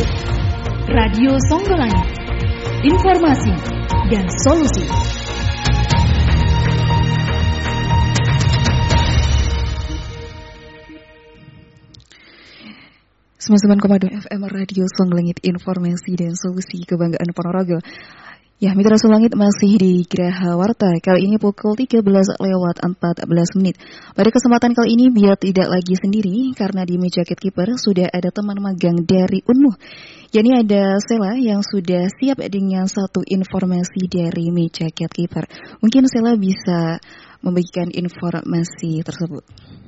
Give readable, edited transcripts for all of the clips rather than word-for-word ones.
Radio Songgolangit, informasi dan solusi. Sembilan FM Radio Songgolangit, informasi dan solusi kebanggaan Ponorogo. Ya, Mitra Songgolangit masih di Geraha Warta. Kali ini pukul 13:14 Pada kesempatan kali ini biar tidak lagi sendiri, karena di meja gatekeeper sudah ada teman magang dari UNMUH. Yani ada Sela yang sudah siap dengan satu informasi dari meja gatekeeper. Mungkin Sela bisa membagikan informasi tersebut.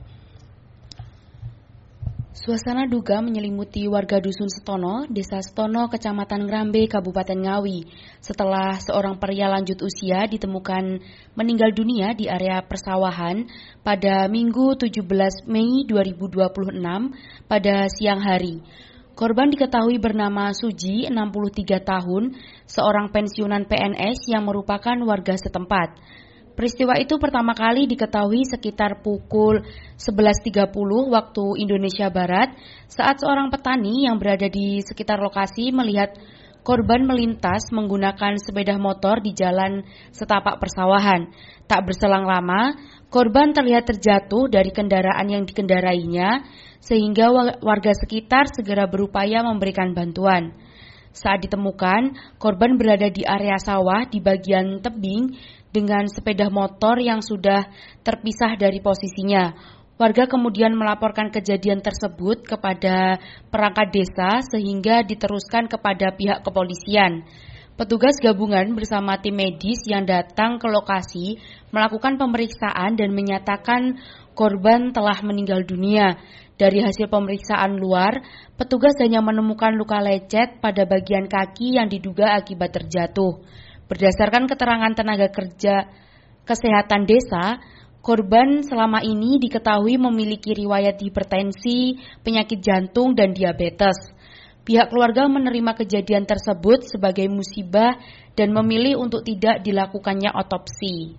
Suasana duka menyelimuti warga Dusun Setono, Desa Setono, Kecamatan Ngrambe, Kabupaten Ngawi, setelah seorang pria lanjut usia ditemukan meninggal dunia di area persawahan pada Minggu 17 Mei 2026 pada siang hari. Korban diketahui bernama Suji, 63 tahun, seorang pensiunan PNS yang merupakan warga setempat. Peristiwa itu pertama kali diketahui sekitar pukul 11.30 waktu Indonesia Barat saat seorang petani yang berada di sekitar lokasi melihat korban melintas menggunakan sepeda motor di jalan setapak persawahan. Tak berselang lama, korban terlihat terjatuh dari kendaraan yang dikendarainya sehingga warga sekitar segera berupaya memberikan bantuan. Saat ditemukan, korban berada di area sawah di bagian tebing dengan sepeda motor yang sudah terpisah dari posisinya. Warga kemudian melaporkan kejadian tersebut kepada perangkat desa sehingga diteruskan kepada pihak kepolisian. Petugas gabungan bersama tim medis yang datang ke lokasi melakukan pemeriksaan dan menyatakan korban telah meninggal dunia. Dari hasil pemeriksaan luar, petugas hanya menemukan luka lecet pada bagian kaki yang diduga akibat terjatuh. Berdasarkan keterangan tenaga kerja kesehatan desa, korban selama ini diketahui memiliki riwayat hipertensi, penyakit jantung, dan diabetes. Pihak keluarga menerima kejadian tersebut sebagai musibah dan memilih untuk tidak dilakukannya otopsi.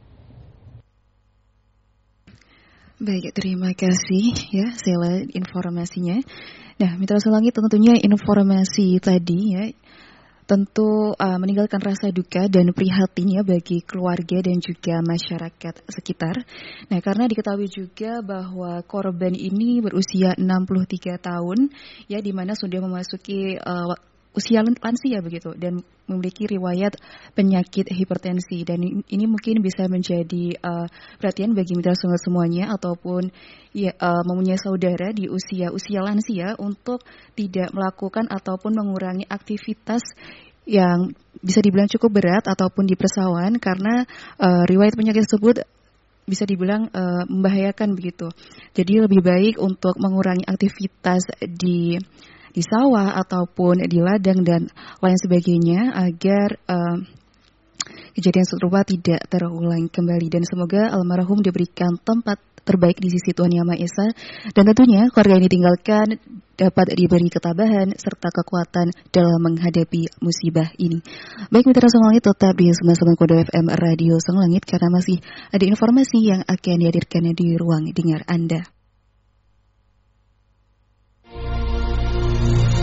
Baik, terima kasih ya Sela informasinya. Nah, Mitra Songgolangit, tentunya informasi tadi ya tentu meninggalkan rasa duka dan prihatin ya bagi keluarga dan juga masyarakat sekitar. Nah, karena diketahui juga bahwa korban ini berusia 63 tahun ya, di mana sudah memasuki usia lansia begitu dan memiliki riwayat penyakit hipertensi, dan ini mungkin bisa menjadi perhatian bagi mitra Songgolangit semuanya ataupun ya, mempunyai saudara di usia lansia untuk tidak melakukan ataupun mengurangi aktivitas yang bisa dibilang cukup berat ataupun di persawahan, karena riwayat penyakit tersebut bisa dibilang membahayakan begitu. Jadi lebih baik untuk mengurangi aktivitas di sawah ataupun di ladang dan lain sebagainya agar kejadian serupa tidak terulang kembali, dan semoga almarhum diberikan tempat terbaik di sisi Tuhan Yang Maha Esa, dan tentunya keluarga yang ditinggalkan dapat diberi ketabahan serta kekuatan dalam menghadapi musibah ini. Baik Mitra Songgolangit, tetap di 99.2 FM Radio Songgolangit karena masih ada informasi yang akan dihadirkan di ruang dengar Anda.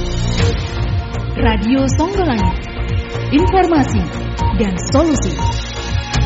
Radio Songgolangit, informasi dan solusi.